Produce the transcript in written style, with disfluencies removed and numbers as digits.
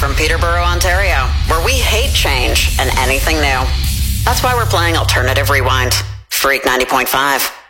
from Peterborough, Ontario, where we hate change and anything new. That's why we're playing Alternative Rewind. Freak 90.5.